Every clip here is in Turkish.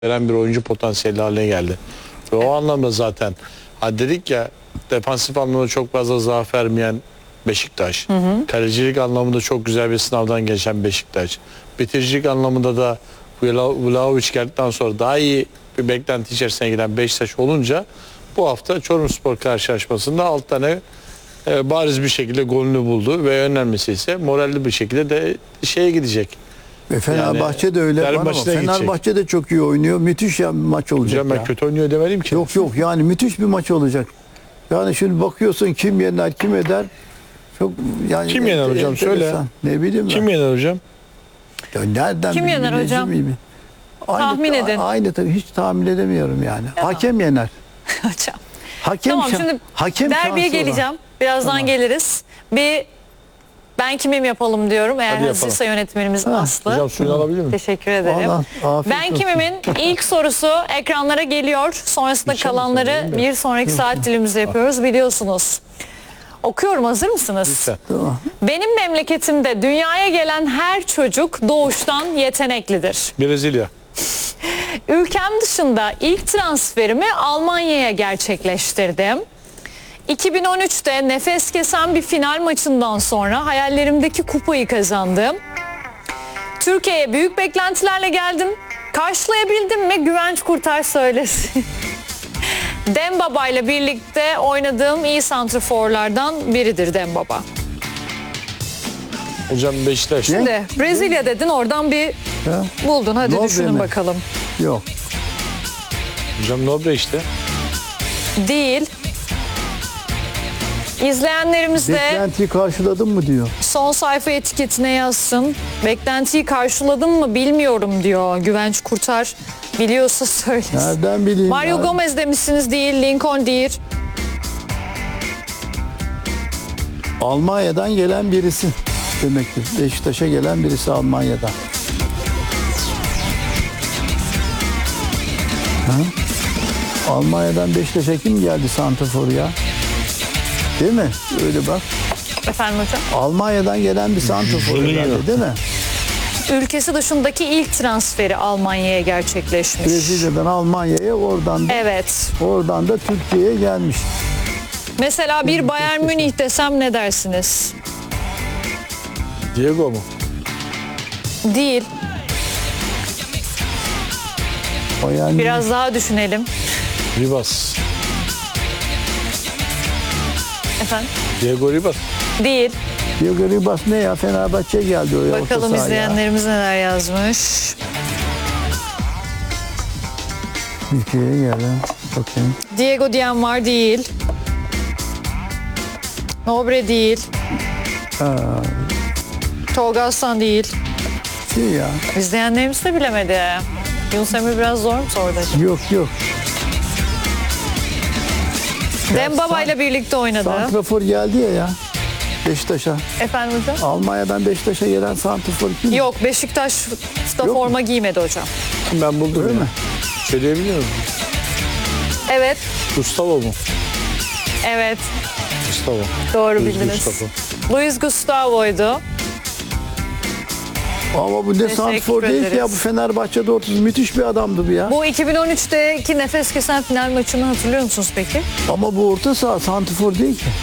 veren bir oyuncu potansiyeli haline geldi. Ve o anlamda zaten dedik ya, defansif anlamda çok fazla zaaf vermeyen Beşiktaş. Kalecilik anlamında çok güzel bir sınavdan geçen Beşiktaş. Bitiricilik anlamında da Vlahovic geldikten sonra daha iyi bir beklenti içerisine giren Beşiktaş olunca bu hafta Çorumspor karşılaşmasında 6 tane bariz bir şekilde golünü buldu ve önemlisi ise moralli bir şekilde de şeye gidecek. Fenerbahçe de öyle var ama Fenerbahçe de çok iyi oynuyor. Müthiş ya bir maç olacak. Hocam ben ya. kötü oynuyor demedim ki. Yok yani müthiş bir maç olacak. Yani şimdi bakıyorsun kim yener kim eder. Çok yani Kim yener hocam söyle. Ne bileyim ben. Kim yener hocam? Ya nereden kim yener hocam? Tahmin edin. Aynı tabii hiç tahmin edemiyorum yani. Tamam. Hakem yener. Hocam. Hakem Tamam şimdi hakem derbiye şansı geleceğim. olan. Birazdan geliriz. Bir ben kimim yapalım diyorum. Eğer Hadi hazırsa yönetmenimiz Aslı. Hocam suyunu alabilir miyim? Teşekkür ederim. Ben kimimin ilk sorusu ekranlara geliyor. Sonrasında kalanları bir sonraki saat dilimizde yapıyoruz biliyorsunuz. Okuyorum, hazır mısınız? Lütfen. Tamam. Benim memleketimde dünyaya gelen her çocuk doğuştan yeteneklidir. Brezilya. Ülkem dışında ilk transferimi Almanya'ya gerçekleştirdim. 2013'te nefes kesen bir final maçından sonra hayallerimdeki kupayı kazandım. Türkiye'ye büyük beklentilerle geldim. Karşılayabildim mi? Güvenç Kurtar söylesin. Dembaba ile birlikte oynadığım iyi santraforlardan biridir Dembaba. Hocam Beşiktaş. Şimdi Brezilya dedin, oradan bir buldun. Hadi Nobre düşünün mi? bakalım. Yok. Hocam Nobre işte. Değil. İzleyenlerimiz de Beklentiyi karşıladın mı diyor. son sayfa etiketine yazsın. Beklentiyi karşıladın mı bilmiyorum diyor Güvenç Kurtar. Biliyorsa söylesin. Nereden bileyim? Mario ya? Gomez demişsiniz, değil. Lincoln değil. Almanya'dan gelen birisi demektir. Beşiktaş'a gelen birisi Almanya'dan. Almanya'dan Beşiktaş'a kim geldi santrafor ya? Değil mi? Öyle bak. Efendim hocam? Almanya'dan gelen bir santrafor herhalde, değil mi? Ülkesi dışındaki ilk transferi Almanya'ya gerçekleşmiş. Brezilya'dan Almanya'ya, oradan da Türkiye'ye gelmiş. Mesela bir Bayern Münih desem ne dersiniz? Diego mu? Değil. Yani Biraz daha düşünelim. Ribas. Efendim? Diego Ribas. Değil. Diego Ribas ne ya? Fenerbahçe'ye geldi o ya. orta Bakalım sahaya. izleyenlerimiz neler yazmış. Türkiye'ye geldi. Bakayım. Diego diyen var, değil. Nobre değil. Tolga Aslan değil. Şey ya. İzleyenlerimiz de bilemedi. Yunus Emre biraz zor mu sordu acaba? Yok. Dembaba ile birlikte oynadı. Santrafor geldi ya Beşiktaş'a. Efendim hocam? Almanya'dan Beşiktaş'a gelen santrafor kim? Yok, Beşiktaş'ta Yok forma giymedi hocam. Ben buldum Öyle ya. mi? Söyleyebiliyor muyum? Evet, Gustavo mu? evet. Gustavo. Doğru Luis bildiniz. Gustavo. Luis Gustavo'ydu. Ama bu ne santrafor değil ki ya. Bu Fenerbahçe'de ortası müthiş bir adamdı bu ya. Bu 2013'teki nefes kesen final maçını hatırlıyor musunuz peki? Ama bu orta saha santrafor değil ki.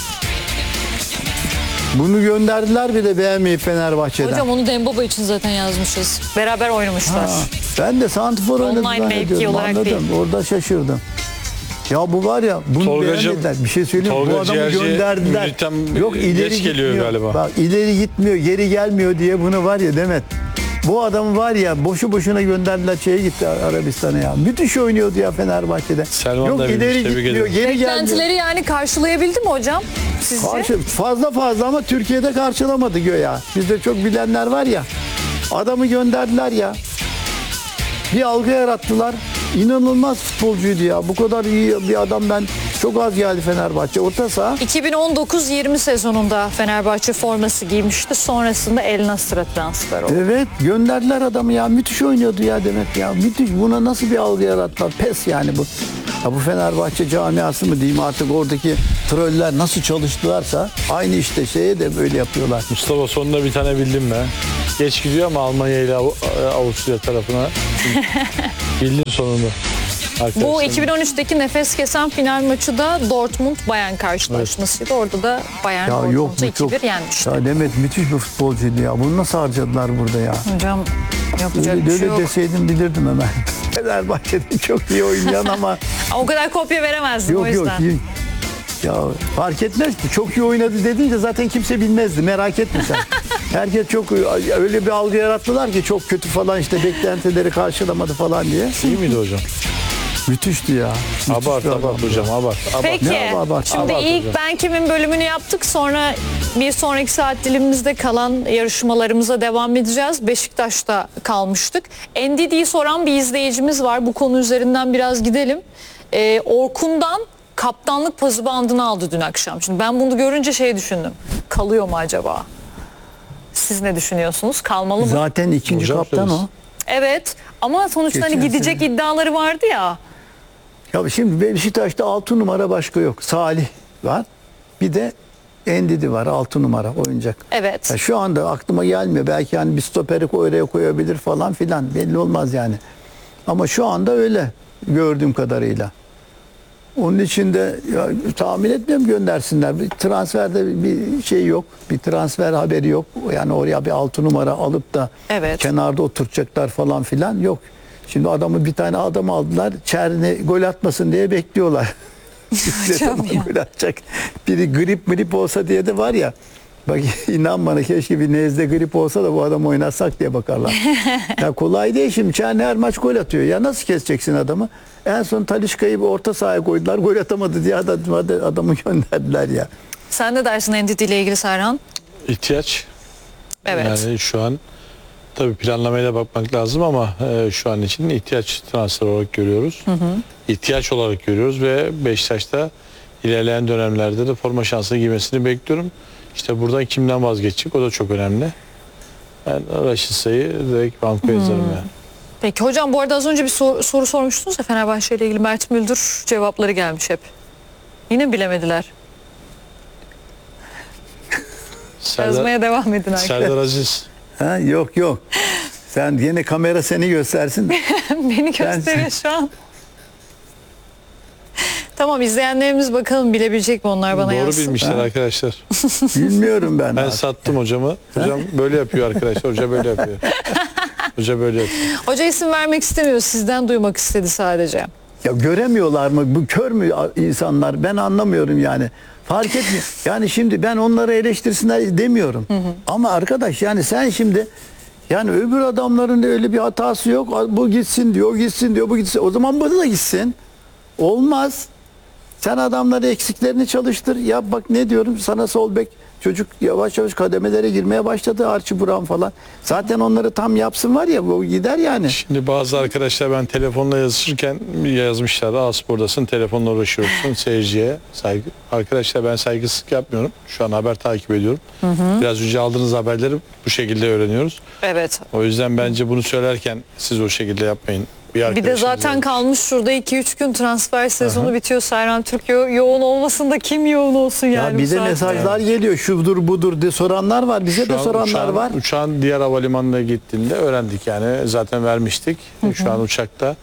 Bunu gönderdiler bir de beğenmeyip Fenerbahçe'den. Hocam onu Dembaba için zaten yazmışız. Beraber oynamışlar. Ben de santrafor oynadı Online mevki zannediyorum. olarak Anladım. Orada şaşırdım. Ya bu var ya, bunu Tolgacığım, beğenmediler. Bir şey söyleyeyim mi? Bu Tolga adamı Ciğerci gönderdiler. ünitem Yok ileri geç geliyor gitmiyor. galiba. Bak ileri gitmiyor, geri gelmiyor diye bunu var ya Demet. Bu adamı var ya boşu boşuna gönderdiler, şeye gitti Arabistan'a ya. Müthiş oynuyordu ya Fenerbahçe'de. Selman Yok da bilmiş, ileri tebrik gitmiyor, ederim. geri gelmiyor. Beklentileri yani karşılayabildi mi hocam sizce? Fazla ama Türkiye'de karşılamadı göya. Bizde çok bilenler var ya. Adamı gönderdiler ya. Bir algı yarattılar. İnanılmaz futbolcuydu ya. Bu kadar iyi bir adam ben çok az geldi Fenerbahçe. Orta saha. 2019-20 sezonunda Fenerbahçe forması giymişti. Sonrasında El Nasır'a transfer oldu. Evet gönderdiler adamı ya. Müthiş oynuyordu ya Demet ya. Müthiş. Buna nasıl bir algı yarattılar? Pes yani bu. Ya bu Fenerbahçe camiası mı diyeyim artık, oradaki troller nasıl çalıştılarsa aynı işte şeye de böyle yapıyorlar. Mustafa sonunda bir tane bildim ben. Geç gidiyor ama Almanya ile Avusturya tarafına. Bildin sonunda. Bu Arkadaşlar. 2013'teki nefes kesen final maçı da Dortmund-Bayern karşılaşmasıydı. Orada da Bayern Ya yok Dortmund'u bu çok 2-1 yenmişti. ya Demet müthiş bir futbolcuydu ya. Bunu nasıl harcadılar burada ya? Hocam yapacak bir şey Öyle yok. deseydim bilirdim hemen. Fenerbahçe'de çok iyi oynayan ama O kadar kopya veremezdim o yok yüzden. iyi. Ya fark etmez ki çok iyi oynadı dediğince zaten kimse bilmezdi, merak etme sen. Herkes çok öyle bir algı yarattılar ki çok kötü falan işte beklentileri karşılamadı falan diye. İyi miydi hocam? Müthişti ya. Müthiş Abart bir adam. hocam abart. Peki Ne abart? şimdi Abart ilk hocam. Ben Kim'in bölümünü yaptık, sonra bir sonraki saat dilimimizde kalan yarışmalarımıza devam edeceğiz. Beşiktaş'ta kalmıştık. NDD'yi soran bir izleyicimiz var, bu konu üzerinden biraz gidelim. Orkun'dan kaptanlık pazı bandını aldı dün akşam. Şimdi ben bunu görünce şey düşündüm, kalıyor mu acaba? Siz ne düşünüyorsunuz, kalmalı mı? Zaten ikinci Hocam kaptan o. söylesin. Evet ama sonuçta hani Geçen gidecek sene. iddiaları vardı ya. Ya şimdi Beşiktaş'ta 6 numara başka yok. Salih var. Bir de Endidi var 6 numara oyuncak. Evet. Ya şu anda aklıma gelmiyor. Belki hani bir stoperi oraya koyabilir falan filan. Belli olmaz yani. Ama şu anda öyle gördüğüm kadarıyla. Onun için de ya, tahmin etmiyorum göndersinler. Bir transferde bir şey yok. Bir transfer haberi yok. Yani oraya bir 6 numara alıp da Evet. kenarda oturacaklar falan filan yok. Şimdi bir tane adam aldılar. Çerni gol atmasın diye bekliyorlar. Ne Hocam zaman ya. gol atacak? Biri grip olsa diye de var ya. Bak inan bana keşke bir nezle grip olsa da bu adam oynatsak diye bakarlar. Ya kolay değil şimdi. Çerni her maç gol atıyor. Ya nasıl keseceksin adamı? En son Talisca'yı bir orta sahaya koydular. Gol atamadı diye adamı gönderdiler ya. Sen ne dersin Endidi ile ilgili Serhan? İhtiyaç. Evet. Yani şu an tabii planlamaya da bakmak lazım ama şu an için ihtiyaç transfer olarak görüyoruz. İhtiyaç olarak görüyoruz ve Beşiktaş'ta ilerleyen dönemlerde de forma şansı giymesini bekliyorum. İşte buradan kimden vazgeçecek o da çok önemli. Ben Raşitsa'yı direkt banko yazarım yani. Peki hocam, bu arada az önce bir soru sormuştunuz ya Fenerbahçe ile ilgili, Mert Müldür cevapları gelmiş hep. Yine bilemediler. Yazmaya devam edin arkadaşlar. Serdar Aziz. Ha, yok. Sen yine kamera seni göstersin. Beni gösteriyor şu an. Tamam, izleyenlerimiz bakalım bilebilecek mi, onlar bana Doğru yazsın. bilmişler arkadaşlar. Bilmiyorum ben. Ben artık. sattım hocamı. Hocam böyle yapıyor arkadaşlar. Hoca böyle yapıyor. Hoca böyle yapıyor. Hoca isim vermek istemiyor, sizden duymak istedi sadece. Ya göremiyorlar mı? Bu kör mü insanlar? Ben anlamıyorum yani. Fark etmiyor. Yani şimdi ben onları eleştirsinler demiyorum. Ama arkadaş yani sen şimdi yani öbür adamların da öyle bir hatası yok. Bu gitsin diyor, o gitsin diyor, bu gitsin. O zaman bu da gitsin. Olmaz. Sen adamları eksiklerini çalıştır. Ya bak ne diyorum sana, sol bek çocuk yavaş yavaş kademelere girmeye başladı. Archie Brown falan. Zaten onları tam yapsın var ya, bu gider yani. Şimdi bazı arkadaşlar ben telefonla yazışırken yazmışlar. A-Spor'dasın, telefonla uğraşıyorsun seyirciye. Saygı. Arkadaşlar ben saygısızlık yapmıyorum. Şu an haber takip ediyorum. Biraz önce aldığınız haberleri bu şekilde öğreniyoruz. Evet. O yüzden bence bunu söylerken siz o şekilde yapmayın. Bir de arkadaşınız zaten yazmış. kalmış şurada 2-3 gün, transfer sezonu bitiyor. Serhan Türk yoğun olmasın da kim yoğun olsun yani? Ya bu bize saatte? mesajlar geliyor. Şudur budur diye soranlar var. Bize Şu de an soranlar var. Uçağın diğer havalimanına gittiğinde öğrendik yani. Zaten vermiştik. Şu an uçakta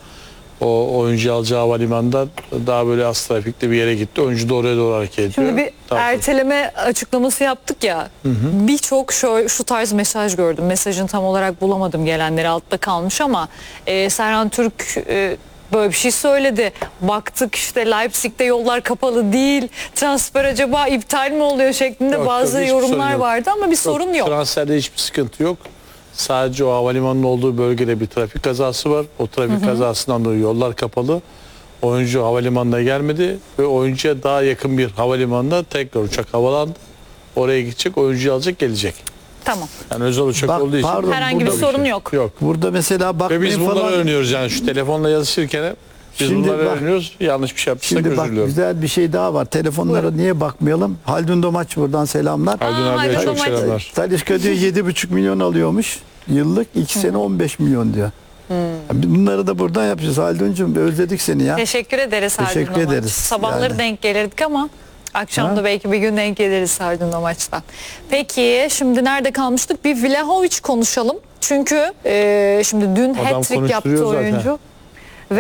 o oyuncu alacağı havalimanında daha böyle az trafikli bir yere gitti. Oyuncu da oraya doğru hareket ediyor. Şimdi bir Tamam. erteleme açıklaması yaptık ya. Birçok şu tarz mesaj gördüm. Mesajın tam olarak bulamadım, gelenleri altta kalmış ama Serhan Türk böyle bir şey söyledi. Baktık işte Leipzig'te yollar kapalı değil. Transfer acaba iptal mi oluyor şeklinde Yok, bazı yok, hiçbir sorun yorumlar yok. vardı ama bir sorun yok. Transferde hiçbir sıkıntı yok. Sadece o havalimanının olduğu bölgede bir trafik kazası var. O trafik kazasından dolayı yollar kapalı. Oyuncu havalimanına gelmedi ve oyuncuya daha yakın bir havalimanında tekrar uçak havalandı. Oraya gidecek, oyuncuyu alacak, gelecek. Tamam. Yani özel uçak Bak, olduğu için. pardon, Herhangi bir burada sorun yok. Yok. Burada mesela Ve bakmayın biz bunları falan. öğreniyoruz yani şu telefonla yazışırken biz Şimdi bunları bak- öğreniyoruz. Yanlış bir şey yaptıysak Şimdi özür bak diliyorum. güzel bir şey daha var. Telefonlara niye bakmayalım? Haldun Domaç buradan selamlar. Haldun abiye Haldun çok Domaç. selamlar. Talisca diyor 7,5 milyon alıyormuş yıllık. 2 sene 15 milyon diyor. Bunları da buradan yapacağız. Haldun'cum özledik seni ya. Teşekkür ederiz Teşekkür Haldun Domaç. ederiz. Sabahları Yani. denk gelirdik ama akşam da Ha? belki bir gün denk geliriz Haldun Domaç'tan. Peki şimdi nerede kalmıştık? Bir Vlahovic konuşalım. Çünkü şimdi dün Adam hat-trick yaptı konuşturuyor zaten. oyuncu.